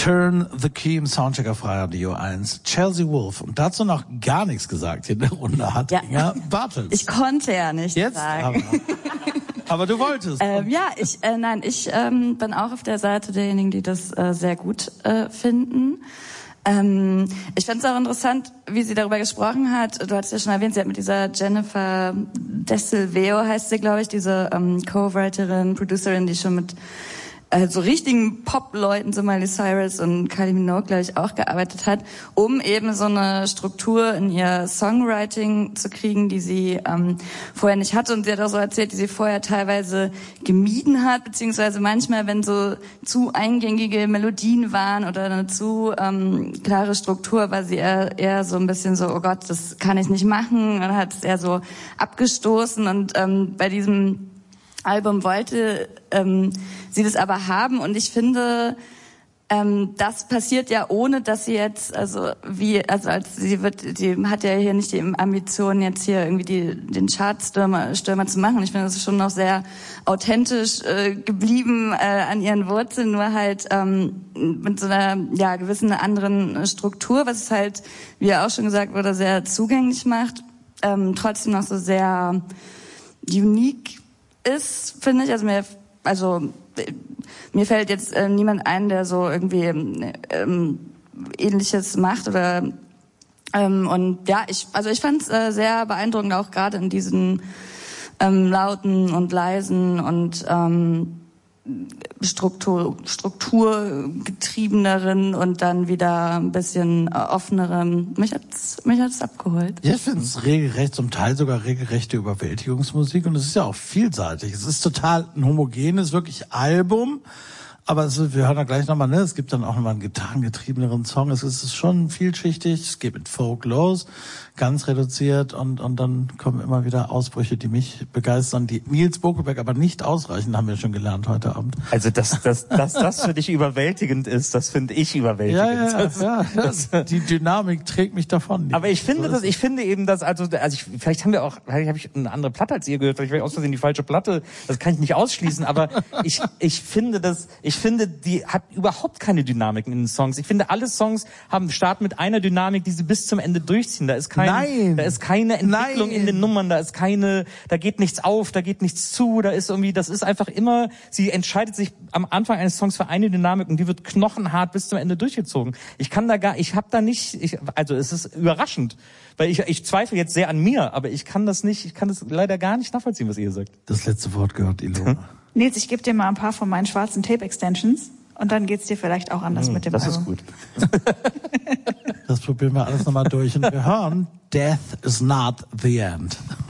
Turn the Key im Soundcheck auf Radio 1. Chelsea Wolfe. Und dazu noch gar nichts gesagt hier in der Runde hat Inga Bartels. Ich konnte ja nicht sagen. Aber du wolltest. Ich bin auch auf der Seite derjenigen, die das sehr gut finden. Ich fand es auch interessant, wie sie darüber gesprochen hat. Du hattest ja schon erwähnt, sie hat mit dieser Jennifer Desilveo, heißt sie, glaube ich, diese Co-Writerin, Producerin, die schon mit so richtigen Pop-Leuten, so Miley Cyrus und Kylie Minogue, glaube ich, auch gearbeitet hat, um eben so eine Struktur in ihr Songwriting zu kriegen, die sie vorher nicht hatte. Und sie hat auch so erzählt, die sie vorher teilweise gemieden hat, beziehungsweise manchmal, wenn so zu eingängige Melodien waren oder eine zu klare Struktur, war sie eher so ein bisschen so, oh Gott, das kann ich nicht machen, und hat es eher so abgestoßen. Und bei diesem Album wollte sie das aber haben, und ich finde, das passiert ja ohne, dass sie jetzt, die hat ja hier nicht die Ambition, jetzt hier irgendwie den Chartstürmer zu machen. Ich finde, das ist schon noch sehr authentisch geblieben an ihren Wurzeln, nur halt mit so einer gewissen anderen Struktur, was es halt, wie ja auch schon gesagt wurde, sehr zugänglich macht, trotzdem noch so sehr unique ist, finde ich. Mir fällt jetzt niemand ein, der so irgendwie Ähnliches macht oder ich fand es sehr beeindruckend, auch gerade in diesen lauten und leisen und strukturgetriebeneren und dann wieder ein bisschen offeneren. Mich hat's abgeholt. Ja, ich finde es regelrecht, zum Teil sogar regelrechte Überwältigungsmusik, und es ist ja auch vielseitig. Es ist total ein homogenes, wirklich Album. Aber wir hören da gleich nochmal, es gibt dann auch nochmal einen gitarrengetriebeneren Song. Es ist schon vielschichtig, es geht mit Folk los, ganz reduziert, und dann kommen immer wieder Ausbrüche, die mich begeistern, die Nils Bokelberg aber nicht ausreichen, haben wir schon gelernt heute Abend. Also, dass das für dich überwältigend ist, das finde ich überwältigend. Ja. Die Dynamik trägt mich davon. Aber ich finde vielleicht habe ich eine andere Platte als ihr gehört, vielleicht habe ich aus Versehen die falsche Platte, das kann ich nicht ausschließen, aber ich finde, die hat überhaupt keine Dynamik in den Songs. Ich finde, alle Songs starten mit einer Dynamik, die sie bis zum Ende durchziehen. Da ist keine Entwicklung in den Nummern, da geht nichts auf, da geht nichts zu, das ist einfach immer, sie entscheidet sich am Anfang eines Songs für eine Dynamik, und die wird knochenhart bis zum Ende durchgezogen. Es ist überraschend, weil ich zweifle jetzt sehr an mir, aber ich kann das leider gar nicht nachvollziehen, was ihr sagt. Das letzte Wort gehört Ilona. Nils, ich gebe dir mal ein paar von meinen schwarzen Tape-Extensions, und dann geht's dir vielleicht auch anders mit dem Album. Das ist gut. Das probieren wir alles nochmal durch, und wir hören Death is not the end.